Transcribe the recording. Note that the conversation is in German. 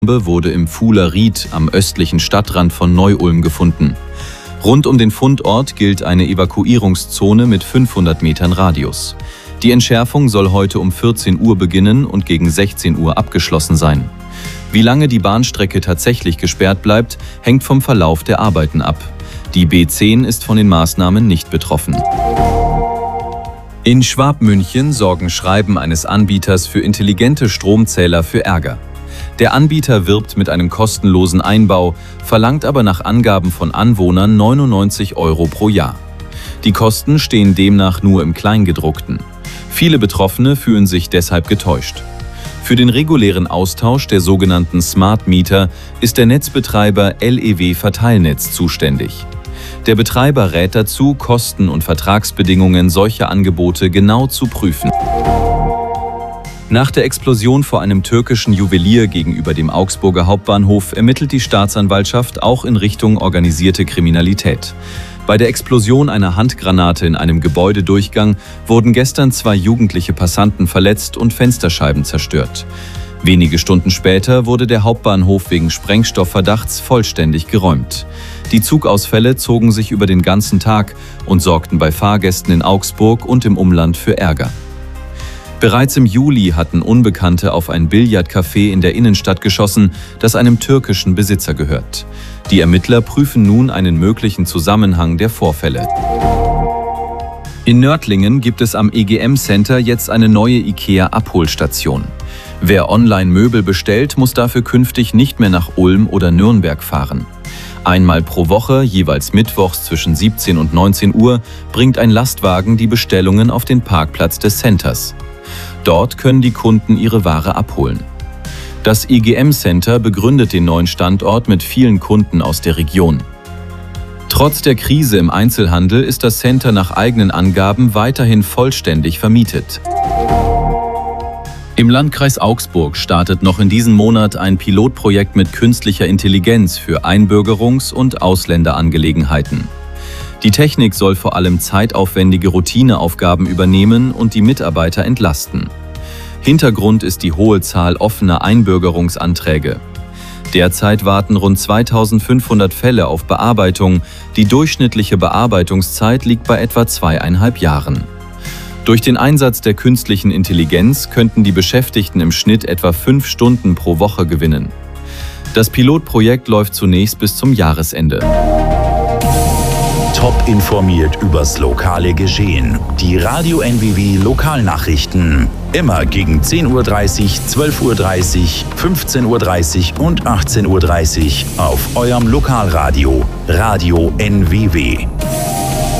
Bombe wurde im Fuhler Ried am östlichen Stadtrand von Neu-Ulm gefunden. Rund um den Fundort gilt eine Evakuierungszone mit 500 Metern Radius. Die Entschärfung soll heute um 14 Uhr beginnen und gegen 16 Uhr abgeschlossen sein. Wie lange die Bahnstrecke tatsächlich gesperrt bleibt, hängt vom Verlauf der Arbeiten ab. Die B10 ist von den Maßnahmen nicht betroffen. In Schwabmünchen sorgen Schreiben eines Anbieters für intelligente Stromzähler für Ärger. Der Anbieter wirbt mit einem kostenlosen Einbau, verlangt aber nach Angaben von Anwohnern 99 € pro Jahr. Die Kosten stehen demnach nur im Kleingedruckten. Viele Betroffene fühlen sich deshalb getäuscht. Für den regulären Austausch der sogenannten Smart Meter ist der Netzbetreiber LEW Verteilnetz zuständig. Der Betreiber rät dazu, Kosten und Vertragsbedingungen solcher Angebote genau zu prüfen. Nach der Explosion vor einem türkischen Juwelier gegenüber dem Augsburger Hauptbahnhof ermittelt die Staatsanwaltschaft auch in Richtung organisierte Kriminalität. Bei der Explosion einer Handgranate in einem Gebäudedurchgang wurden gestern 2 jugendliche Passanten verletzt und Fensterscheiben zerstört. Wenige Stunden später wurde der Hauptbahnhof wegen Sprengstoffverdachts vollständig geräumt. Die Zugausfälle zogen sich über den ganzen Tag und sorgten bei Fahrgästen in Augsburg und im Umland für Ärger. Bereits im Juli hatten Unbekannte auf ein Billardcafé in der Innenstadt geschossen, das einem türkischen Besitzer gehört. Die Ermittler prüfen nun einen möglichen Zusammenhang der Vorfälle. In Nördlingen gibt es am EGM-Center jetzt eine neue IKEA-Abholstation. Wer online Möbel bestellt, muss dafür künftig nicht mehr nach Ulm oder Nürnberg fahren. Einmal pro Woche, jeweils mittwochs zwischen 17 und 19 Uhr, bringt ein Lastwagen die Bestellungen auf den Parkplatz des Centers. Dort können die Kunden ihre Ware abholen. Das IGM-Center begründet den neuen Standort mit vielen Kunden aus der Region. Trotz der Krise im Einzelhandel ist das Center nach eigenen Angaben weiterhin vollständig vermietet. Im Landkreis Augsburg startet noch in diesem Monat ein Pilotprojekt mit künstlicher Intelligenz für Einbürgerungs- und Ausländerangelegenheiten. Die Technik soll vor allem zeitaufwendige Routineaufgaben übernehmen und die Mitarbeiter entlasten. Hintergrund ist die hohe Zahl offener Einbürgerungsanträge. Derzeit warten rund 2500 Fälle auf Bearbeitung. Die durchschnittliche Bearbeitungszeit liegt bei etwa 2,5 Jahren. Durch den Einsatz der künstlichen Intelligenz könnten die Beschäftigten im Schnitt etwa 5 Stunden pro Woche gewinnen. Das Pilotprojekt läuft zunächst bis zum Jahresende. Top informiert übers lokale Geschehen. Die Radio NWW Lokalnachrichten. Immer gegen 10:30 Uhr, 12:30 Uhr, 15:30 Uhr und 18:30 Uhr auf eurem Lokalradio. Radio NWW.